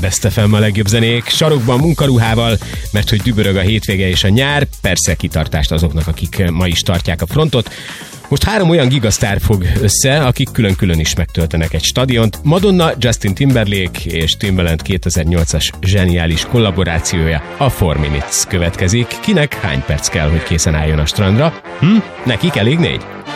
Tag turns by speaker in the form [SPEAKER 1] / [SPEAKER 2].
[SPEAKER 1] Best FM a legjobb zenék, sarokban munkaruhával, mert hogy dübörög a hétvége és a nyár, persze kitartást azoknak, akik ma is tartják a frontot. Most 3 olyan gigasztár fog össze, akik külön-külön is megtöltenek egy stadiont. Madonna, Justin Timberlake és Timbaland 2008-as zseniális kollaborációja, a 4 Minutes következik. Kinek hány perc kell, hogy készen álljon a strandra? Nekik elég 4?